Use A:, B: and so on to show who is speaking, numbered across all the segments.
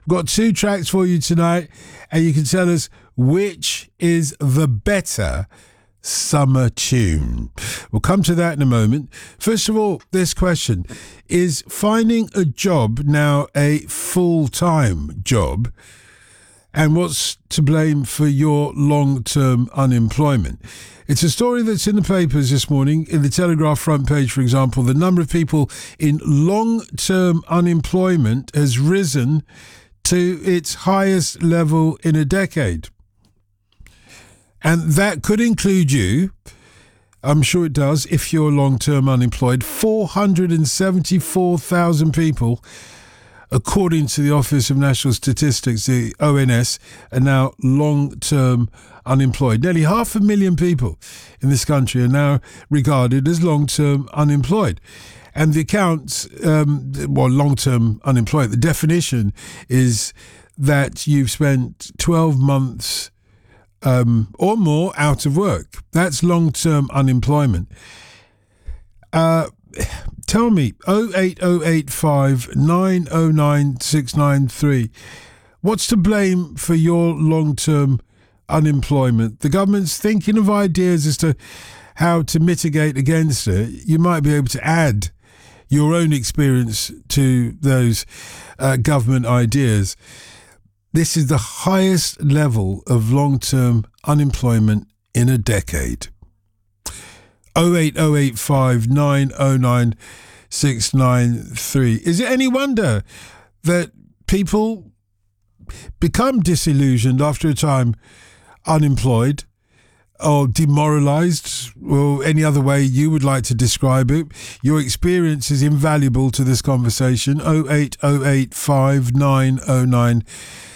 A: We've got two tracks for you tonight, and you can tell us which is the better summer tune. We'll come to that in a moment. First of all, this question: is finding a job now a full-time job? And what's to blame for your long-term unemployment? It's a story that's in the papers this morning. In the Telegraph front page, for example, the number of people in long-term unemployment has risen to its highest level in a decade. And that could include you. I'm sure it does if you're long-term unemployed. 474,000 people, according to the Office of National Statistics, the ONS, are now long-term unemployed. Nearly 500,000 people in this country are now regarded as long-term unemployed. And the accounts, long-term unemployed, the definition is that you've spent 12 months or more out of work. That's long-term unemployment. Tell me, 08085 909 693, what's to blame for your long-term unemployment? The government's thinking of ideas as to how to mitigate against it. You might be able to add your own experience to those government ideas. This is the highest level of long-term unemployment in a decade. 08085 909 693. Is it any wonder that people become disillusioned after a time, unemployed or demoralised, or any other way you would like to describe it? Your experience is invaluable to this conversation. 08085 909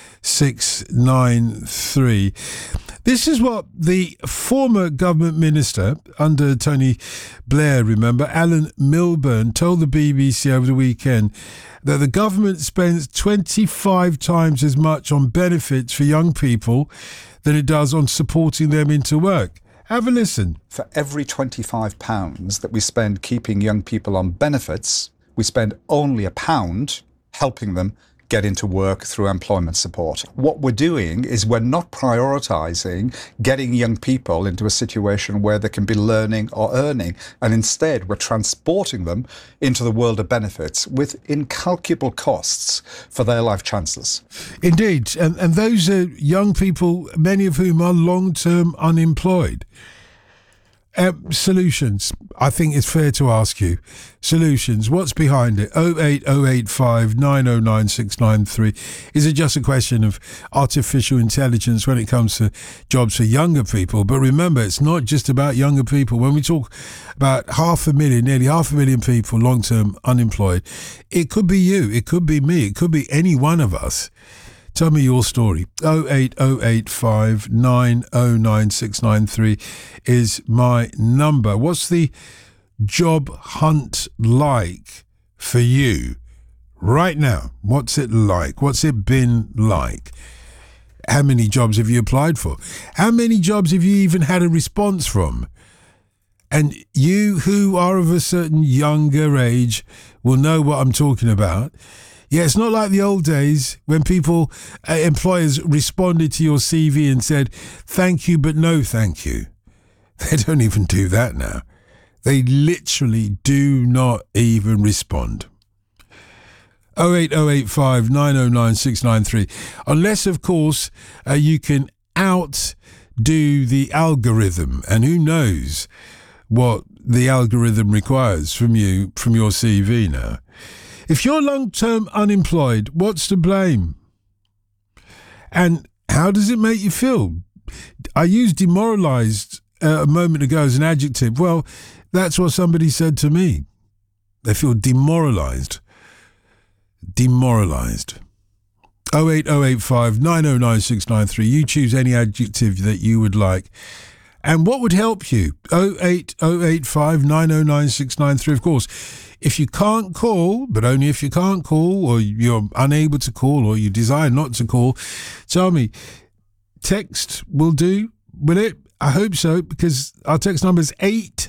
A: 693. This is what the former government minister under Tony Blair, remember, Alan Milburn, told the BBC over the weekend that the government spends 25 times as much on benefits for young people than it does on supporting them into work. Have a listen.
B: For every £25 that we spend keeping young people on benefits, we spend only £1 helping them get into work through employment support. What we're doing is we're not prioritising getting young people into a situation where they can be learning or earning, and instead we're transporting them into the world of benefits with incalculable costs for their life chances.
A: Indeed, and those are young people, many of whom are long-term unemployed. Solutions, I think it's fair to ask you. Solutions, what's behind it? 08085 909 693. Is it just a question of artificial intelligence when it comes to jobs for younger people? But remember, it's not just about younger people. When we talk about 500,000, nearly 500,000 people long-term unemployed, it could be you, it could be me, it could be any one of us. Tell me your story. 08085 909 693 is my number. What's the job hunt like for you right now? What's it like? What's it been like? How many jobs have you applied for? How many jobs have you even had a response from? And you who are of a certain younger age will know what I'm talking about. Yeah, it's not like the old days when people, employers responded to your CV and said, thank you, but no thank you. They don't even do that now. They literally do not even respond. 08085 909 693. Unless, of course, you can outdo the algorithm. And who knows what the algorithm requires from you, from your CV now. If you're long-term unemployed, what's to blame? And how does it make you feel? I used demoralised a moment ago as an adjective. Well, that's what somebody said to me. They feel demoralised. Demoralised. 08085 909 693. You choose any adjective that you would like. And what would help you? 08085 909 693. Of course, if you can't call, but only if you can't call, or you're unable to call, or you desire not to call, tell me, text will do, will it? I hope so, because our text number is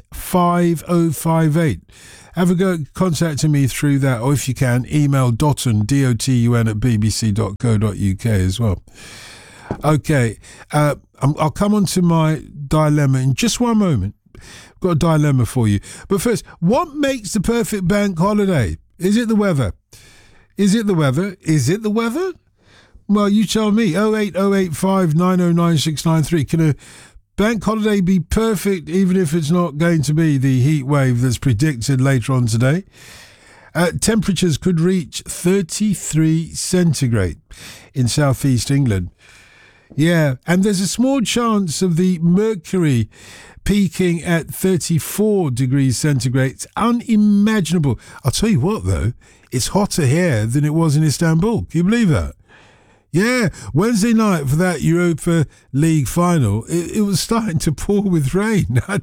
A: 85058. Have a go contacting me through that, or if you can, email Dotun, DOTUN, at bbc.co.uk as well. Okay, I'll come on to my dilemma in just one moment. I've got a dilemma for you. But first, what makes the perfect bank holiday? Is it the weather? Is it the weather? Is it the weather? Well, you tell me. 08085 909 693. Can a bank holiday be perfect even if it's not going to be the heat wave that's predicted later on today? Temperatures could reach 33 centigrade in southeast England. Yeah, and there's a small chance of the mercury peaking at 34 degrees centigrade. It's unimaginable. I'll tell you what, though, it's hotter here than it was in Istanbul. Can you believe that? Yeah, Wednesday night for that Europa League final, it was starting to pour with rain.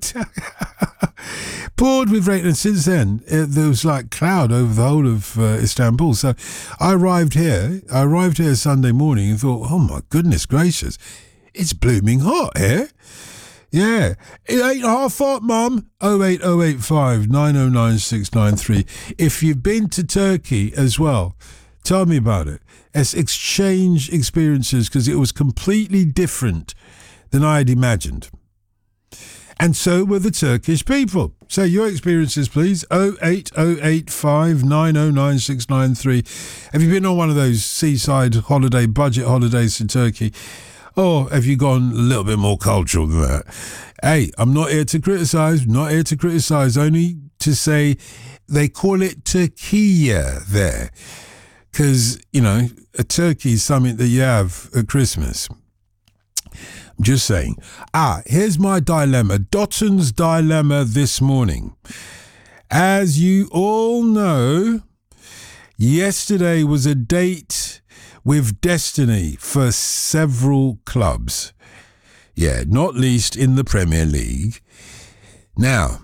A: Poured with rain, and since then there was like cloud over the whole of Istanbul. So I arrived here Sunday morning and thought, oh my goodness gracious, it's blooming hot here. Yeah, it ain't half hot, Mum. 08085 909 693. If you've been to Turkey as well, tell me about it. Let's exchange experiences, because it was completely different than I had imagined. And so were the Turkish people. So your experiences, please. 08085 909 693. Have you been on one of those seaside holiday, budget holidays to Turkey? Or have you gone a little bit more cultural than that? Hey, I'm not here to criticise, only to say they call it Turkiya there. Because, you know, a turkey is something that you have at Christmas. I'm just saying. Here's my dilemma. Dotton's dilemma this morning. As you all know, yesterday was a date with destiny for several clubs. Yeah, not least in the Premier League. Now,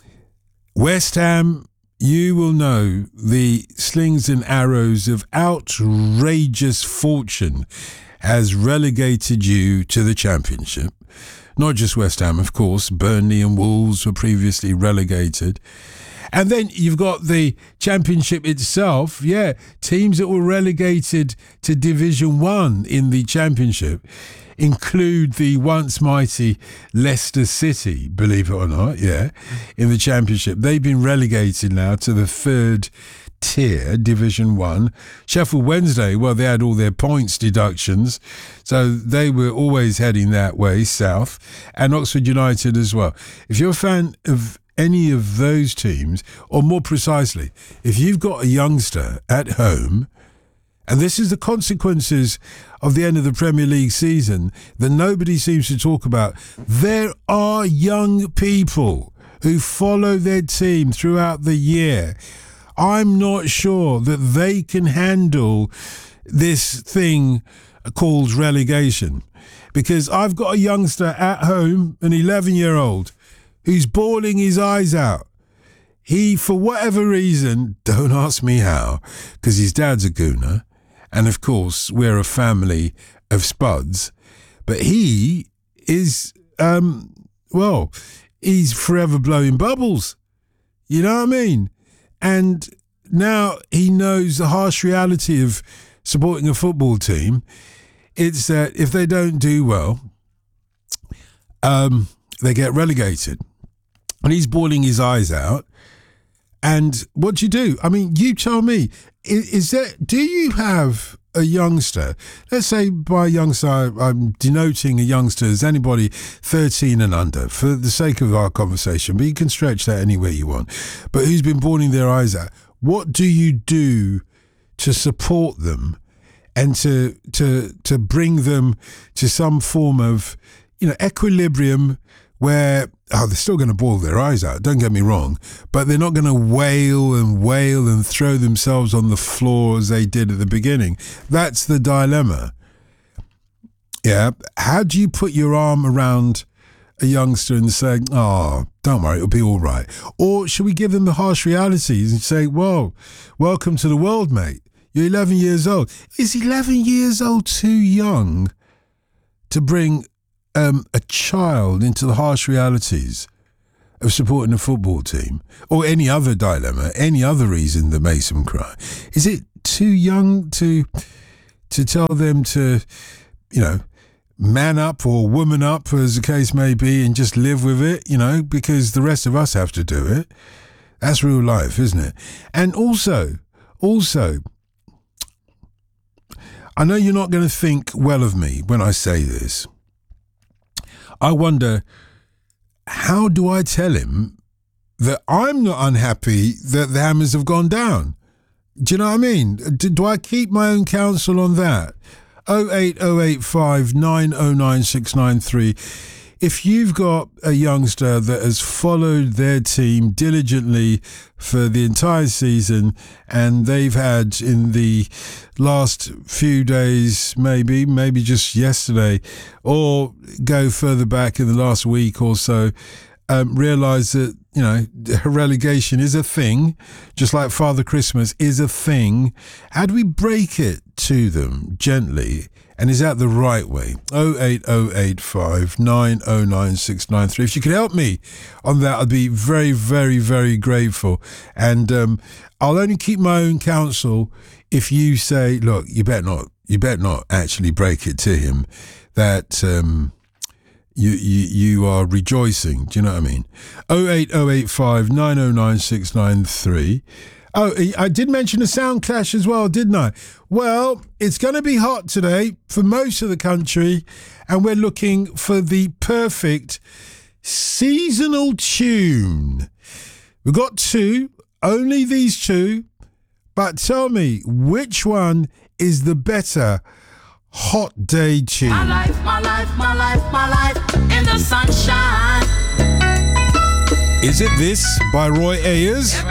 A: West Ham, you will know the slings and arrows of outrageous fortune has relegated you to the Championship. Not just West Ham, of course. Burnley and Wolves were previously relegated. And then you've got the Championship itself. Yeah, teams that were relegated to Division 1 in the Championship include the once mighty Leicester City, believe it or not, yeah, in the Championship. They've been relegated now to the third tier, Division 1. Sheffield Wednesday, well, they had all their points deductions, so they were always heading that way, south. And Oxford United as well. If you're a fan of any of those teams, or more precisely, if you've got a youngster at home, and this is the consequences of the end of the Premier League season that nobody seems to talk about. There are young people who follow their team throughout the year. I'm not sure that they can handle this thing called relegation, because I've got a youngster at home, an 11-year-old, who's bawling his eyes out. He, for whatever reason, don't ask me how, because his dad's a gooner. And of course, we're a family of spuds. But he is, he's forever blowing bubbles. You know what I mean? And now he knows the harsh reality of supporting a football team. It's that if they don't do well, they get relegated. And he's bawling his eyes out. And what do you do? I mean, you tell me, do you have a youngster? Let's say by youngster, I'm denoting a youngster as anybody 13 and under for the sake of our conversation, but you can stretch that any way you want. But who's been bawling their eyes out? What do you do to support them and to bring them to some form of, equilibrium where they're still going to bawl their eyes out, don't get me wrong, but they're not going to wail and throw themselves on the floor as they did at the beginning. That's the dilemma. Yeah. How do you put your arm around a youngster and say, oh, don't worry, it'll be all right? Or should we give them the harsh realities and say, well, welcome to the world, mate. You're 11 years old. Is 11 years old too young to bring a child into the harsh realities of supporting a football team or any other dilemma, any other reason that makes them cry? Is it too young to tell them to, man up or woman up, as the case may be, and just live with it, because the rest of us have to do it? That's real life, isn't it? And also, I know you're not going to think well of me when I say this. I wonder, how do I tell him that I'm not unhappy that the Hammers have gone down? Do you know what I mean? Do I keep my own counsel on that? 08085 909 693. If you've got a youngster that has followed their team diligently for the entire season and they've had in the last few days, maybe just yesterday, or go further back in the last week or so, realise that, relegation is a thing, just like Father Christmas is a thing. How do we break it to them gently? And is that the right way? 08085 909 693. If you could help me on that, I'd be very, very, very grateful. And I'll only keep my own counsel if you say, look, you better not actually break it to him that you are rejoicing. Do you know what I mean? 08085 909 693. Oh, I did mention a sound clash as well, didn't I? Well, it's going to be hot today for most of the country, and we're looking for the perfect seasonal tune. We've got two, only these two, but tell me, which one is the better hot day tune?
C: My life in the sunshine.
A: Is it this by Roy Ayers?